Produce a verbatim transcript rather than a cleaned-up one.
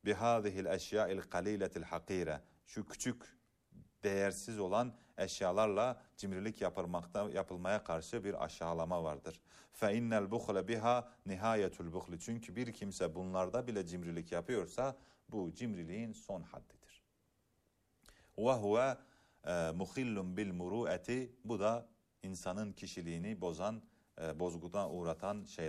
bihâzihil eşyâil kalîletil hakîre. Şu küçük, değersiz olan eşyalarla cimrilik yapılmakta, yapılmaya karşı bir aşağılama vardır. Fe innel buhle biha nihayetul buhli. Çünkü bir kimse bunlarda bile cimrilik yapıyorsa bu cimriliğin son haddidir. Ve huve muhillun bil muru'eti. Bu da insanın kişiliğini bozan, bozguna uğratan şey.